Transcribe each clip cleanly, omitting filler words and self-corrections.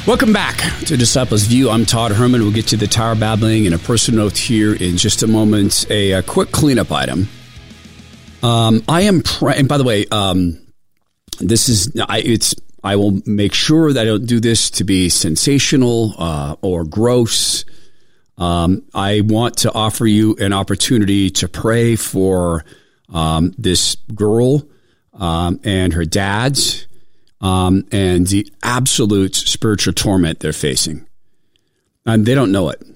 Welcome back to Disciples View. I'm Todd Herman. We'll get to the Tower Babbling and a personal note here in just a moment. A quick cleanup item. I am and by the way, this is I will make sure that I don't do this to be sensational or gross. I want to offer you an opportunity to pray for this girl and her dad's. And the absolute spiritual torment they're facing. And they don't know it.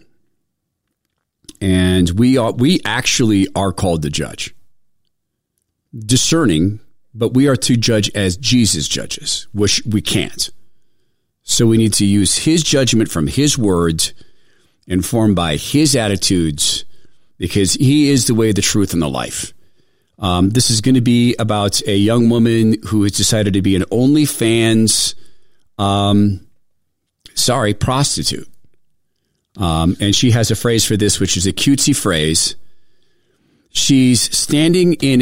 And we actually are called to judge. Discerning, but we are to judge as Jesus judges, which we can't. So we need to use his judgment from his words, informed by his attitudes, because he is the way, the truth, and the life. This is going to be about a young woman who has decided to be an OnlyFans, prostitute. And she has a phrase for this, which is a cutesy phrase. She's standing in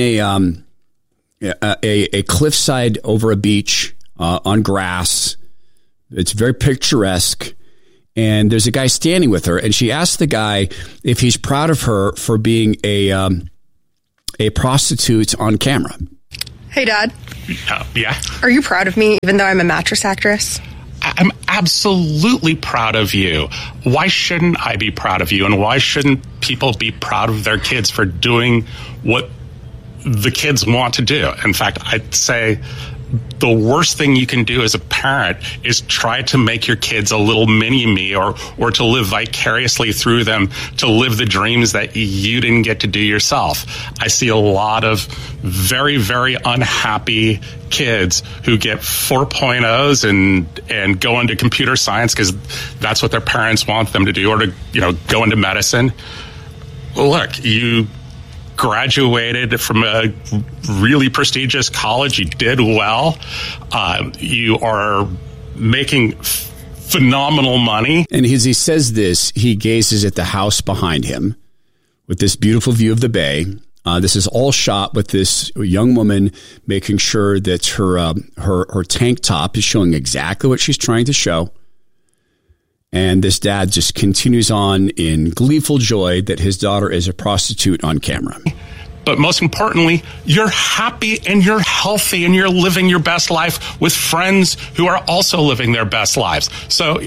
a cliffside over a beach on grass. It's very picturesque. And there's a guy standing with her, and she asks the guy if he's proud of her for being a prostitute on camera. Hey, Dad. Yeah? Are you proud of me, even though I'm a mattress actress? I'm absolutely proud of you. Why shouldn't I be proud of you? And why shouldn't people be proud of their kids for doing what the kids want to do? In fact, I'd say the worst thing you can do as a parent is try to make your kids a little mini-me or to live vicariously through them, to live the dreams that you didn't get to do yourself. I see a lot of very, very unhappy kids who get 4.0s and go into computer science because that's what their parents want them to do, or to, go into medicine. Look, you graduated from a really prestigious college. You did well. You are making phenomenal money. And as he says this, he gazes at the house behind him with this beautiful view of the bay. This is all shot with this young woman making sure that her tank top is showing exactly what she's trying to show. And this dad just continues on in gleeful joy that his daughter is a prostitute on camera. But most importantly, you're happy and you're healthy and you're living your best life with friends who are also living their best lives. So,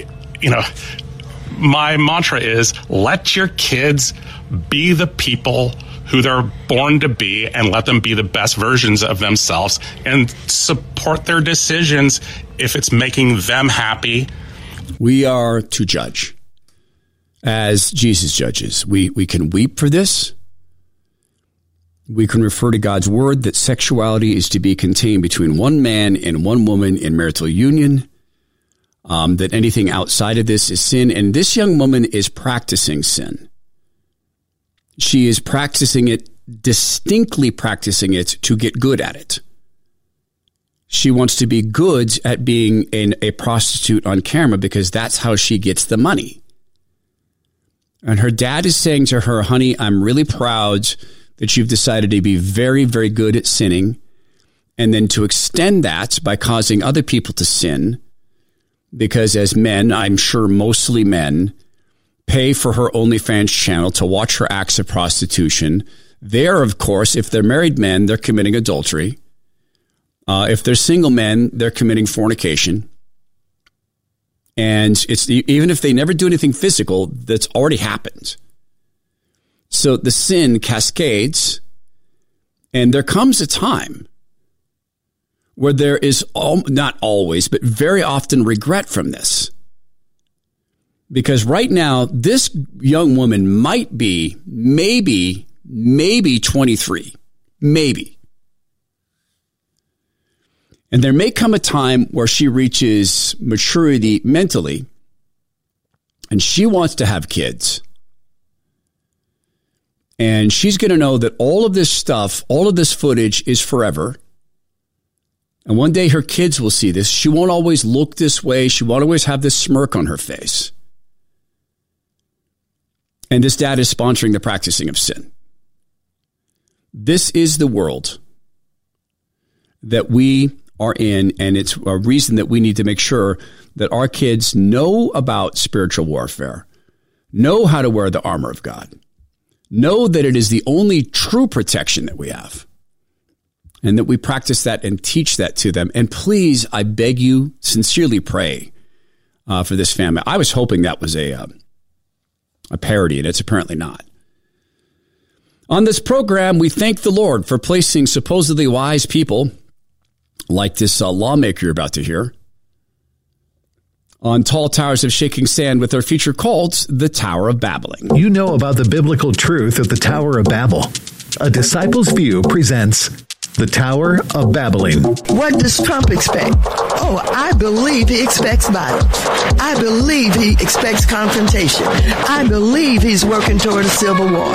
my mantra is let your kids be the people who they're born to be and let them be the best versions of themselves and support their decisions if it's making them happy. We are to judge as Jesus judges. We can weep for this. We can refer to God's word that sexuality is to be contained between one man and one woman in marital union, that anything outside of this is sin. And this young woman is practicing sin. She is practicing it, distinctly practicing it to get good at it. She wants to be good at being a prostitute on camera because that's how she gets the money. And her dad is saying to her, honey, I'm really proud that you've decided to be very, very good at sinning, and then to extend that by causing other people to sin, because as men, I'm sure mostly men, pay for her OnlyFans channel to watch her acts of prostitution. There, of course, if they're married men, they're committing adultery. If they're single men, they're committing fornication. And it's even if they never do anything physical, that's already happened. So the sin cascades, and there comes a time where there is, not always, but very often regret from this. Because right now, this young woman might be maybe 23, maybe. And there may come a time where she reaches maturity mentally, and she wants to have kids. And she's going to know that all of this stuff, all of this footage is forever. And one day her kids will see this. She won't always look this way. She won't always have this smirk on her face. And this dad is sponsoring the practicing of sin. This is the world that we are in, and it's a reason that we need to make sure that our kids know about spiritual warfare, know how to wear the armor of God, know that it is the only true protection that we have, and that we practice that and teach that to them. And please, I beg you, sincerely pray for this family. I was hoping that was a parody, and it's apparently not. On this program, we thank the Lord for placing supposedly wise people like this lawmaker you're about to hear on tall towers of shaking sand with our feature called The Tower of Babbling. You know about the biblical truth of the Tower of Babel. A Disciple's View presents The Tower of Babbling. What does Trump expect? Oh, I believe he expects violence. I believe he expects confrontation. I believe he's working toward a civil war.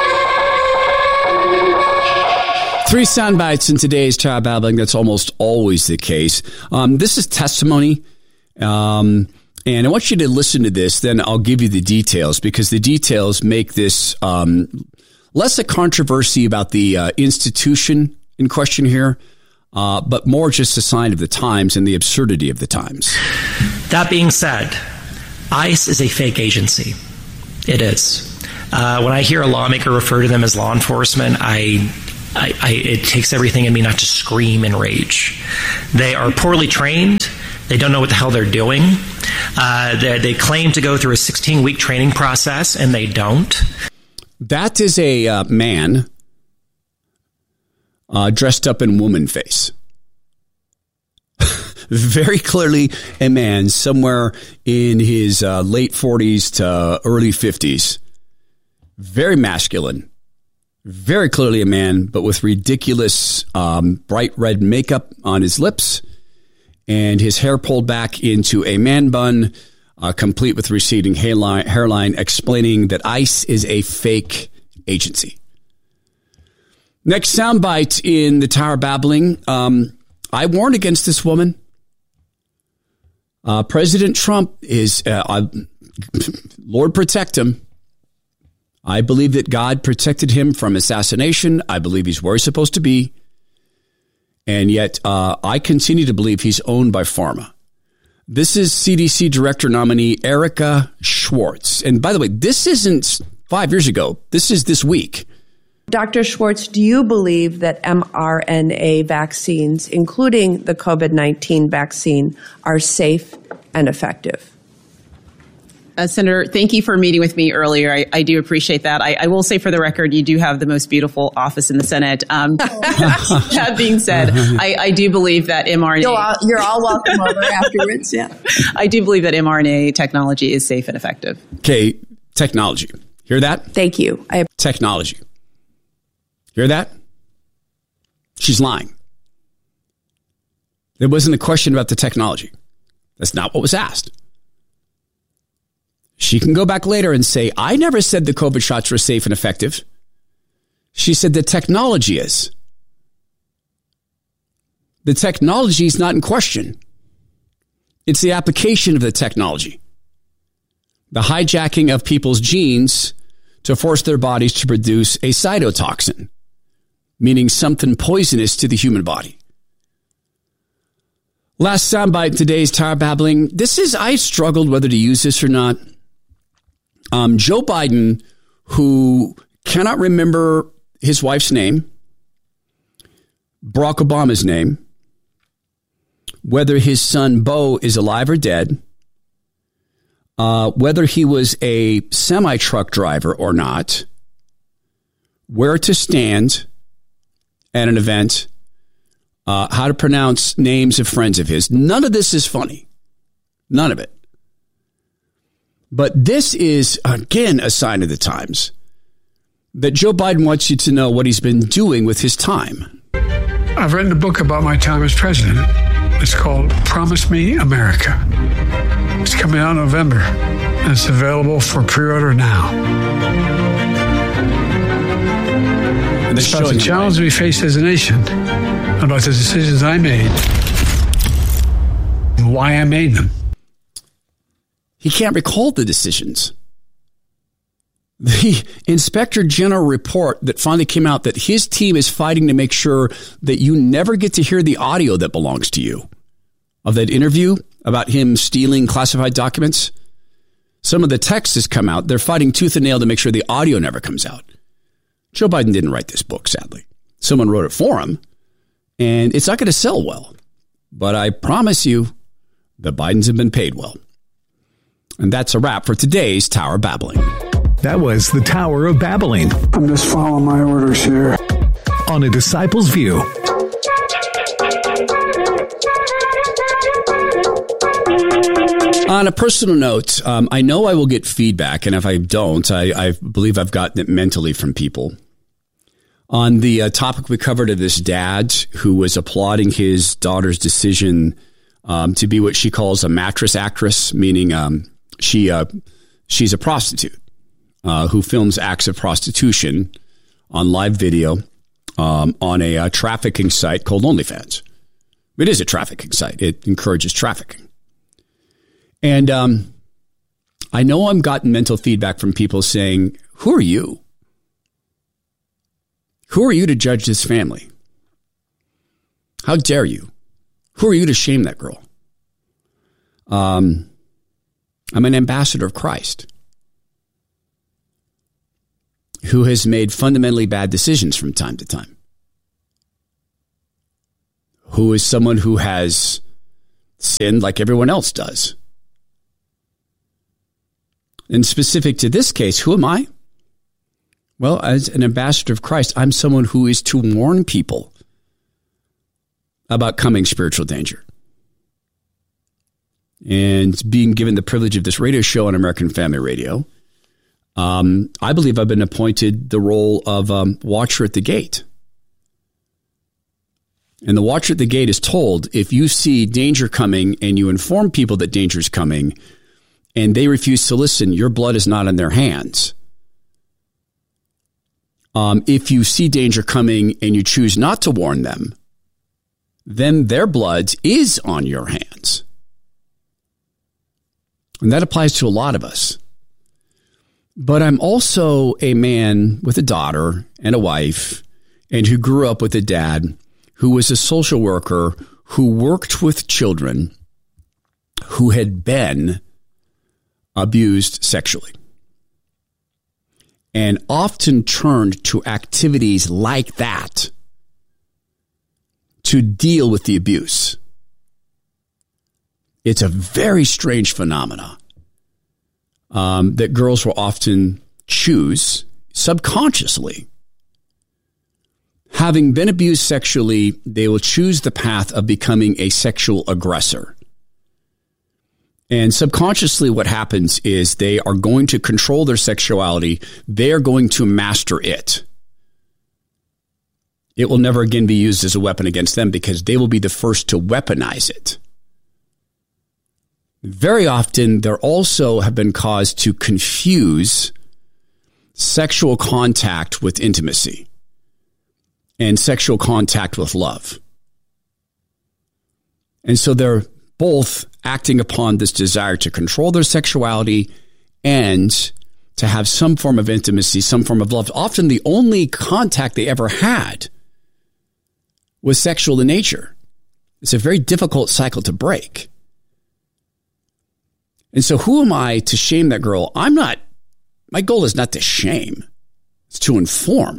3 sound bites in today's Tower of Babbling. That's almost always the case. This is testimony. And I want you to listen to this, then I'll give you the details, because the details make this less a controversy about the institution in question here, but more just a sign of the times and the absurdity of the times. That being said, ICE is a fake agency. It is. When I hear a lawmaker refer to them as law enforcement, it takes everything in me not to scream in rage. They are poorly trained. They don't know what the hell they're doing. They claim to go through a 16-week training process, and they don't. That is a man dressed up in woman face. Very clearly a man somewhere in his late 40s to early 50s. Very masculine. Very clearly a man, but with ridiculous bright red makeup on his lips and his hair pulled back into a man bun, complete with receding hairline, explaining that ICE is a fake agency. Next soundbite in the Tower Babbling. I warned against this woman. President Trump is, Lord protect him. I believe that God protected him from assassination. I believe he's where he's supposed to be. And yet I continue to believe he's owned by pharma. This is CDC director nominee Erica Schwartz. And by the way, this isn't 5 years ago. This is this week. Dr. Schwartz, do you believe that mRNA vaccines, including the COVID-19 vaccine, are safe and effective? Senator, thank you for meeting with me earlier. I do appreciate that. I will say for the record, you do have the most beautiful office in the Senate. That being said, I do believe that mRNA... You're all welcome over afterwards, yeah. I do believe that mRNA technology is safe and effective. Okay, technology. Hear that? Thank you. Technology. Hear that? She's lying. There wasn't a question about the technology. That's not what was asked. She can go back later and say, I never said the COVID shots were safe and effective. She said the technology is. The technology is not in question. It's the application of the technology. The hijacking of people's genes to force their bodies to produce a cytotoxin, meaning something poisonous to the human body. Last soundbite in today's Tower Babbling. I struggled whether to use this or not. Joe Biden, who cannot remember his wife's name, Barack Obama's name, whether his son Beau is alive or dead, whether he was a semi-truck driver or not, where to stand at an event, how to pronounce names of friends of his. None of this is funny. None of it. But this is, again, a sign of the times that Joe Biden wants you to know what he's been doing with his time. I've written a book about my time as president. It's called Promise Me America. It's coming out in November, and it's available for pre-order now. And it's about the challenge we face as a nation, about the decisions I made, and why I made them. He can't recall the decisions. The Inspector General report that finally came out that his team is fighting to make sure that you never get to hear the audio that belongs to you of that interview about him stealing classified documents. Some of the text has come out. They're fighting tooth and nail to make sure the audio never comes out. Joe Biden didn't write this book, sadly. Someone wrote it for him, and it's not going to sell well. But I promise you, the Bidens have been paid well. And that's a wrap for today's Tower Babbling. That was the Tower of Babbling. I'm just following my orders here. On A Disciple's View. On a personal note, I know I will get feedback, and if I don't, I believe I've gotten it mentally from people. On the topic we covered of this dad who was applauding his daughter's decision to be what she calls a mattress actress, meaning she's a prostitute who films acts of prostitution on live video on a trafficking site called OnlyFans. It is a trafficking site. It encourages trafficking. And I know I've gotten mental feedback from people saying, who are you? Who are you to judge this family? How dare you? Who are you to shame that girl? I'm an ambassador of Christ who has made fundamentally bad decisions from time to time. Who is someone who has sinned like everyone else does. And specific to this case, who am I? Well, as an ambassador of Christ, I'm someone who is to warn people about coming spiritual danger. And being given the privilege of this radio show on American Family Radio, I believe I've been appointed the role of watcher at the gate. And the watcher at the gate is told, if you see danger coming and you inform people that danger is coming, and they refuse to listen, your blood is not in their hands. If you see danger coming and you choose not to warn them, then their blood is on your hands. And that applies to a lot of us. But I'm also a man with a daughter and a wife, and who grew up with a dad who was a social worker who worked with children who had been abused sexually, and often turned to activities like that to deal with the abuse. It's a very strange phenomena that girls will often choose subconsciously. Having been abused sexually, they will choose the path of becoming a sexual aggressor. And subconsciously what happens is they are going to control their sexuality. They are going to master it. It will never again be used as a weapon against them because they will be the first to weaponize it. Very often, there also have been caused to confuse sexual contact with intimacy and sexual contact with love. And so they're both acting upon this desire to control their sexuality and to have some form of intimacy, some form of love. Often the only contact they ever had was sexual in nature. It's a very difficult cycle to break. And so who am I to shame that girl? My goal is not to shame. It's to inform.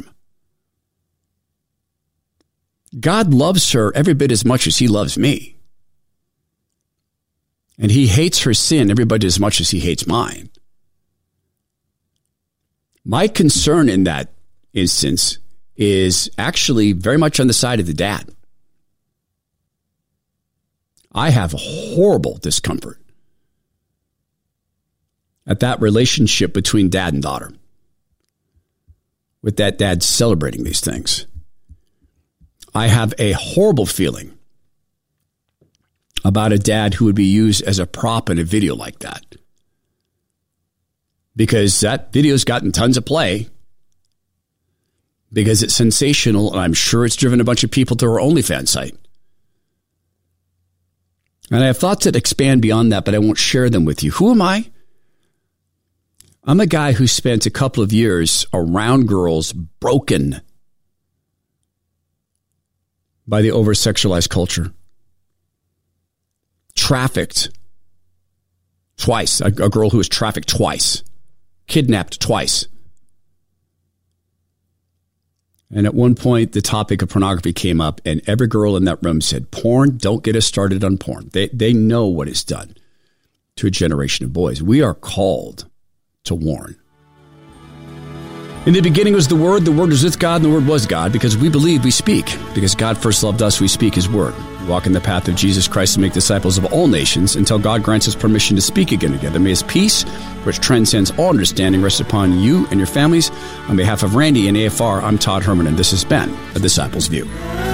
God loves her every bit as much as he loves me. And he hates her sin every bit as much as he hates mine. My concern in that instance is actually very much on the side of the dad. I have horrible discomfort at that relationship between dad and daughter, with that dad celebrating these things. I have a horrible feeling about a dad who would be used as a prop in a video like that, because that video's gotten tons of play, because it's sensational, and I'm sure it's driven a bunch of people to our OnlyFans site. And I have thoughts that expand beyond that, but I won't share them with you. Who am I? I'm a guy who spent a couple of years around girls broken by the over-sexualized culture. Trafficked twice. A girl who was trafficked twice. Kidnapped twice. And at one point, the topic of pornography came up, and every girl in that room said, porn, don't get us started on porn. They know what it's done to a generation of boys. We are called to warn. In the beginning was the Word was with God, and the Word was God. Because we believe, we speak. Because God first loved us, we speak His Word. We walk in the path of Jesus Christ and make disciples of all nations until God grants us permission to speak again together. May His peace, which transcends all understanding, rest upon you and your families. On behalf of Randy and AFR, I'm Todd Herman, and this has been A Disciple's View.